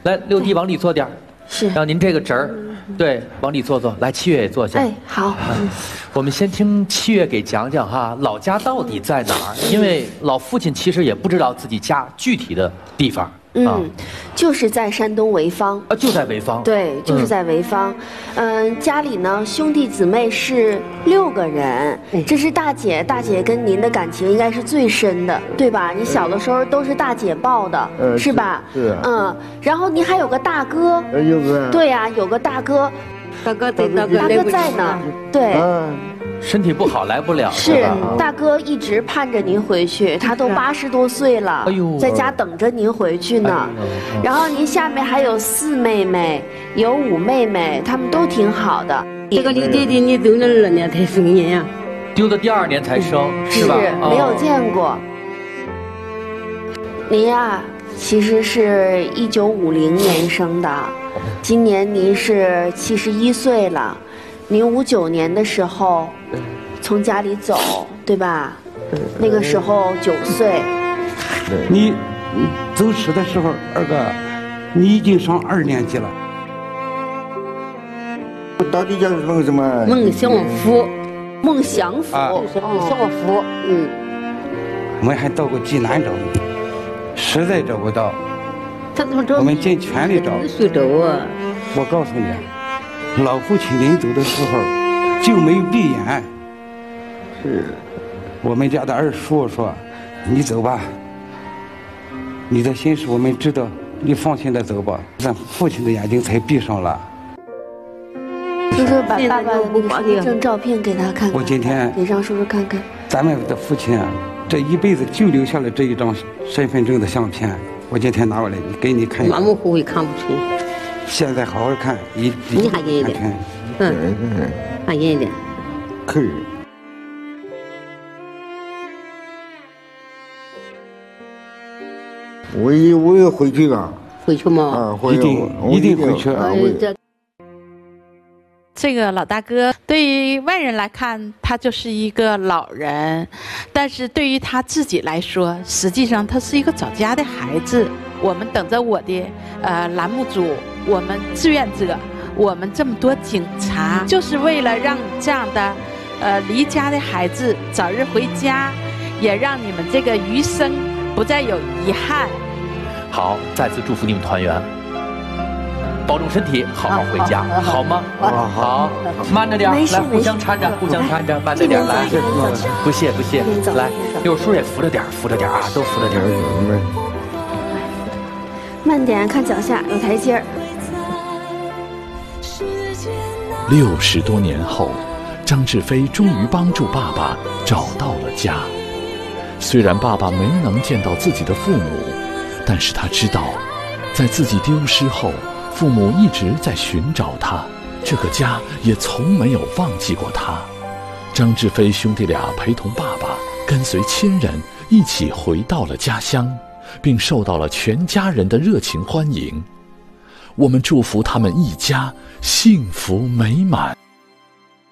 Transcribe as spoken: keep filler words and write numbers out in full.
来，六弟往里坐点儿。 是。 让您这个侄儿，对，往里坐坐。来，七月也坐下。 哎，好。嗯、 我们先听七月给讲讲哈，老家到底在哪儿？因为老父亲其实也不知道自己家具体的地方。 嗯，啊、就是在山东潍坊啊，就在潍坊。 对，就是在潍坊。嗯、呃，家里呢兄弟姊妹是六个人，这是大姐，大姐跟您的感情应该是最深的，对吧？你小的时候都是大姐抱的，呃、是吧？ 是。 嗯，然后您还有个大哥。 呃，有个。 对呀、啊，有个大哥。 大哥在，大哥大哥在呢。对。 啊身体不好来不了， 是大哥一直盼着您回去，他都八十多岁了，哎呦，在家等着您回去呢。哎、然后您下面还有四妹妹，有五妹妹，她们都挺好的。 这个刘弟弟你走了二年才生人呀？ 丢的第二年才生， 是吧？ 没有见过。您呀，其实是一九五零年生的，今年您是七十一岁了。您五九年的时候从家里走，对吧？那个时候九岁。 你走失的时候，二哥，你已经上二年级了。 到底叫梦什么？ 孟祥福， 孟祥福， 孟祥福。嗯。 我们还到过济南找你，实在找不到。 他怎么找？ 我们尽全力找。 去找啊！ 我告诉你。老父亲临走的时候就没有闭眼。 是， 我们家的二叔说：“你走吧，你的心事我们知道，你放心的走吧。”咱父亲的眼睛才闭上了。 叔叔把爸爸的那个身份证照片给他看看。 我今天给让叔叔看看。 咱们的父亲啊，这一辈子就留下了这一张身份证的相片。我今天拿过来给你看一看。 模模糊糊看不清。 现在好好看，一你还严一点，嗯，还严一点， 可以。我也我也回去吧， 回去吗？ 啊， 一定一定回去啊！ 这个老大哥对于外人来看，他就是一个老人，但是对于他自己来说，实际上他是一个早家的孩子。我们等着我的呃栏目组，我们志愿者，我们这么多警察，就是为了让这样的呃离家的孩子早日回家，也让你们这个余生不再有遗憾。 好，再次祝福你们团圆，保重身体，好好回家，好吗？好，慢着点，来，互相搀着，互相搀着，慢着点，来，不谢不谢，来，六叔也扶着点，扶着点啊，都扶着点。 慢点，看脚下有台阶儿。 六十多年后，张志飞终于帮助爸爸找到了家。虽然爸爸没能见到自己的父母，但是他知道，在自己丢失后，父母一直在寻找他，这个家也从没有忘记过他。张志飞兄弟俩陪同爸爸，跟随亲人一起回到了家乡，并受到了全家人的热情欢迎。我们祝福他们一家幸福美满。